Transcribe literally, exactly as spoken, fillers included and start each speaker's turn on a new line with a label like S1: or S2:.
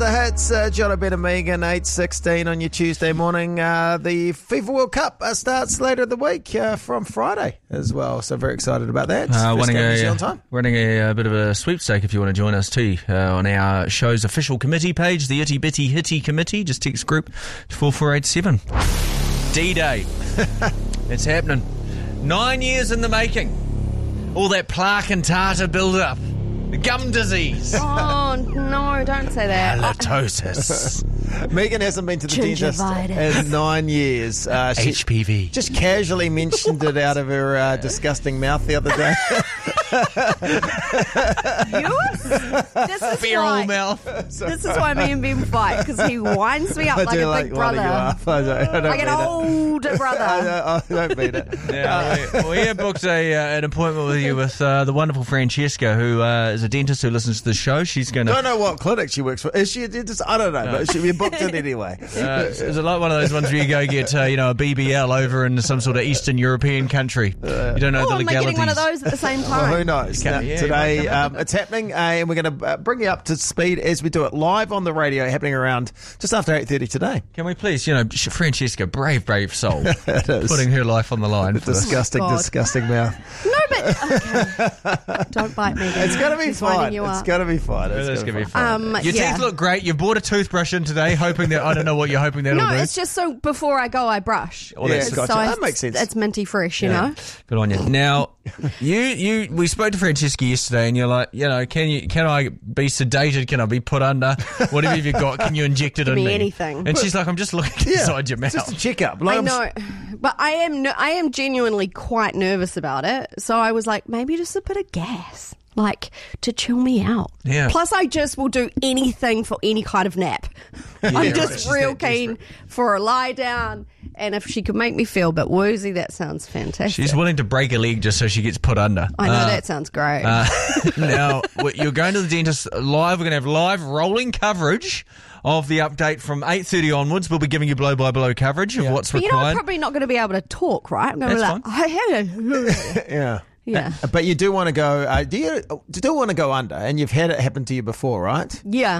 S1: The hits, uh, John O'Brien and Megan, eight sixteen on your Tuesday morning. Uh, the FIFA World Cup uh, starts later in the week uh, from Friday as well, so very excited about that.
S2: Uh, running a,
S1: time.
S2: running a, a bit of a sweepstake if you want to join us too uh, on our show's official committee page, the Itty Bitty Hitty Committee. Just text group to four four eight seven. D-Day. It's happening. Nine years in the making. All that plaque and tartar build-up. Gum disease.
S3: Oh, no, don't say that.
S2: Halitosis.
S1: Megan hasn't been to the dentist
S3: Gingivitis.
S1: in nine years. Uh, she
S2: H P V.
S1: just casually mentioned it out of her uh, disgusting mouth the other day.
S3: You? This is
S2: Feral
S3: why.
S2: mouth.
S3: This is why me and Ben fight, because he winds me up
S1: I
S3: like
S1: do
S3: a
S1: like
S3: big
S1: winding
S3: brother.
S1: you up. I don't, I don't
S3: Like an
S1: mean it.
S3: older
S1: I
S3: brother.
S1: don't, I don't mean it.
S2: Yeah, we, we have booked a, uh, an appointment with you with uh, the wonderful Francesca, who uh, is a dentist who listens to the show. She's going to...
S1: Don't know what clinic she works for. Is she a dentist? I don't know, but she, we booked it anyway.
S2: Uh, is it like one of those ones where you go get, uh, you know, a B B L over in some sort of Eastern European country? You don't know
S3: Oh,
S2: the
S3: am I
S2: legalities.
S3: getting one of those at the same
S1: Well, who
S3: time?
S1: knows?
S2: Can-
S1: Now,
S2: yeah, you
S1: today,
S2: might come
S1: um, it's happening, uh, and we're going to uh, bring you up to speed as we do it live on the radio, happening around just after eight thirty today.
S2: Can we please, you know, Francesca, brave, brave soul,
S1: It is.
S2: putting her life on the line. For this.
S1: Disgusting,
S3: God.
S1: disgusting mouth.
S3: No, but... Okay. Don't bite me, Ben.
S1: It's going to be
S3: He's
S1: fine.
S3: winding you
S1: It's
S3: up.
S1: going to be fine. It's
S2: It is
S1: gonna
S2: going to be fun.
S3: Um,
S2: Your
S3: yeah.
S2: teeth look great. You bought a toothbrush in today, hoping that, I don't know what you're hoping that'll
S3: No,
S2: do.
S3: it's just so before I go, I brush.
S2: Well,
S1: Yeah,
S2: that's
S1: gotcha.
S3: So I-
S1: That makes sense.
S3: It's minty fresh, you
S2: Yeah.
S3: know?
S2: Good on you. Now, you, you, we spoke to Francesca yesterday, and you're like, you know, can you, can I be sedated? Can I be put under? Whatever you've got, can you inject it
S3: Give
S2: in
S3: me
S2: me?
S3: anything.
S2: And she's like, I'm just looking
S1: Yeah,
S2: inside your mouth.
S1: just a checkup.
S3: I
S1: Like, I'm
S3: know, but I am no, I am genuinely quite nervous about it. So I was like, maybe just a bit of gas, like to chill me out.
S2: Yeah.
S3: Plus, I just will do anything for any kind of nap. I'm
S1: right.
S3: just
S1: She's
S3: real
S1: that
S3: keen for a lie down, and if she could make me feel a bit woozy, that sounds fantastic.
S2: She's willing to break a leg just so she gets put under.
S3: I know
S2: Uh,
S3: that sounds great.
S2: Uh, now, w- you're going to the dentist live. We're going to have live rolling coverage of the update from eight thirty onwards. We'll be giving you blow-by-blow coverage of what's
S3: but you know, I'm
S2: required.
S3: probably not going to be able to talk, right? I'm going to be
S2: That's
S3: like,
S1: yeah.
S3: yeah,
S1: But you do want to go, uh, do you do want to go under, and you've had it happen to you before, right?
S3: yeah.